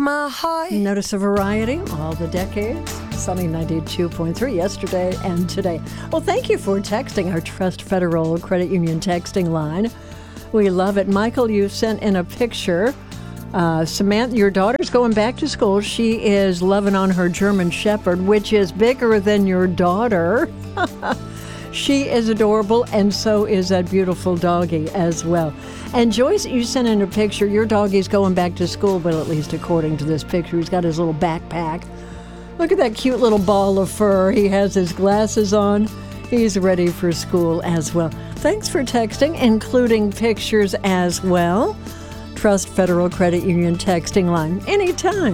My heart. Notice a variety, all the decades. Sunny 92.3 yesterday and today. Well, thank you for texting our Trust Federal Credit Union texting line. We love it. Michael, you sent in a picture. Samantha, your daughter's going back to school. She is loving on her German Shepherd, which is bigger than your daughter. She is adorable, and so is that beautiful doggie as well. And Joyce, you sent in a picture. Your doggie's going back to school, but at least according to this picture, he's got his little backpack. Look at that cute little ball of fur. He has his glasses on. He's ready for school as well. Thanks for texting, including pictures as well. Trust Federal Credit Union texting line anytime,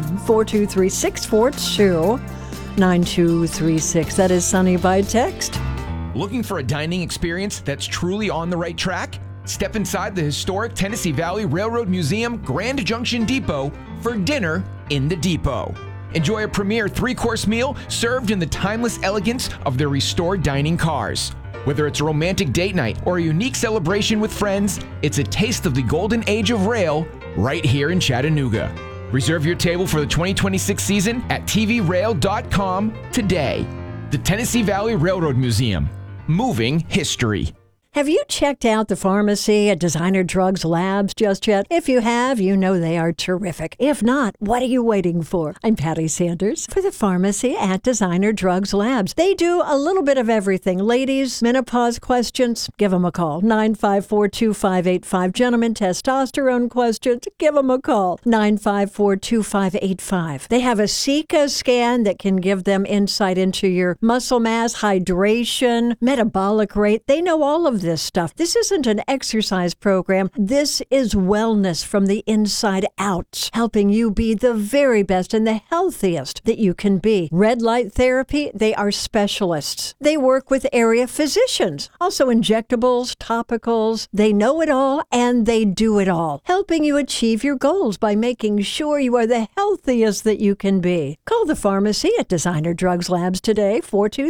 423-642-9236. That is Sunny by text. Looking for a dining experience that's truly on the right track? Step inside the historic Tennessee Valley Railroad Museum Grand Junction Depot for dinner in the depot. Enjoy a premier 3-course meal served in the timeless elegance of their restored dining cars. Whether it's a romantic date night or a unique celebration with friends, it's a taste of the golden age of rail right here in Chattanooga. Reserve your table for the 2026 season at tvrail.com today. The Tennessee Valley Railroad Museum. Moving history. Have you checked out the pharmacy at Designer Drugs Labs just yet? If you have, you know they are terrific. If not, what are you waiting for? I'm Patty Sanders for the pharmacy at Designer Drugs Labs. They do a little bit of everything. Ladies, menopause questions, give them a call. 954-2585. Gentlemen, testosterone questions, give them a call. 954-2585. They have a Sika scan that can give them insight into your muscle mass, hydration, metabolic rate. They know all of this stuff. This isn't an exercise program. This is wellness from the inside out, helping you be the very best and the healthiest that you can be. Red light therapy, they are specialists. They work with area physicians, also injectables, topicals. They know it all and they do it all, helping you achieve your goals by making sure you are the healthiest that you can be. Call the pharmacy at Designer Drugs Labs today,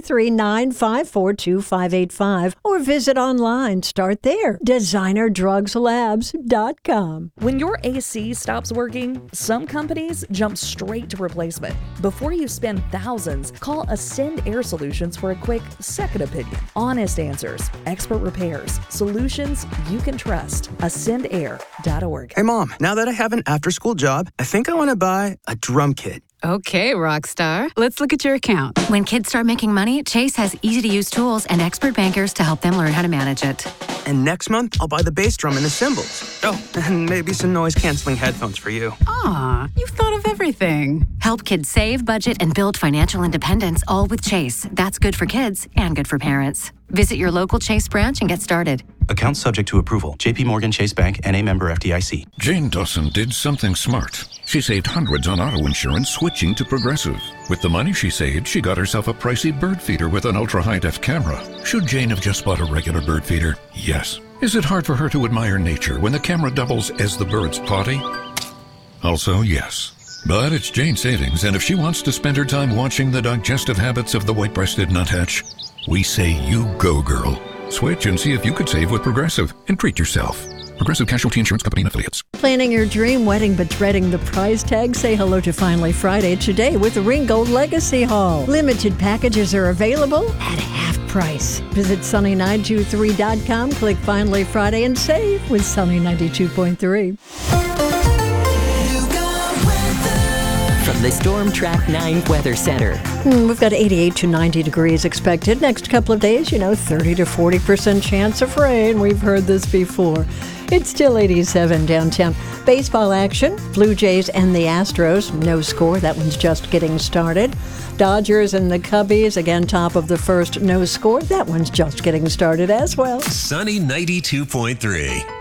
423-954-2585, or visit online. Start there. DesignerDrugsLabs.com. When your AC stops working, some companies jump straight to replacement. Before you spend thousands, call Ascend Air Solutions for a quick second opinion. Honest answers, expert repairs, solutions you can trust. AscendAir.org. Hey, Mom, now that I have an after-school job, I think I want to buy a drum kit. Okay, Rockstar. Let's look at your account. When kids start making money, Chase has easy-to-use tools and expert bankers to help them learn how to manage it. And next month, I'll buy the bass drum and the cymbals. Oh, and maybe some noise-canceling headphones for you. Aw, you've thought of everything. Help kids save, budget, and build financial independence, all with Chase. That's good for kids and good for parents. Visit your local Chase branch and get started. Account subject to approval. J.P. Morgan Chase Bank, N.A. member FDIC. Jane Dawson did something smart. She saved hundreds on auto insurance switching to Progressive. With the money she saved, she got herself a pricey bird feeder with an ultra-high-def camera. Should Jane have just bought a regular bird feeder? Yes. Is it hard for her to admire nature when the camera doubles as the bird's potty? Also, yes. But it's Jane's savings, and if she wants to spend her time watching the digestive habits of the white-breasted nuthatch, we say you go, girl. Switch and see if you could save with Progressive and treat yourself. Progressive Casualty Insurance Company and Affiliates. Planning your dream wedding but dreading the price tag? Say hello to Finally Friday today with the Ringgold Legacy Hall. Limited packages are available at half price. Visit Sunny923.com, click Finally Friday, and save with Sunny 92.3. From the Storm Track 9 Weather Center. We've got 88 to 90 degrees expected. Next couple of days, 30 to 40% chance of rain. We've heard this before. It's still 87 downtown. Baseball action, Blue Jays and the Astros. No score. That one's just getting started. Dodgers and the Cubbies, again, top of the first, no score. That one's just getting started as well. Sunny 92.3.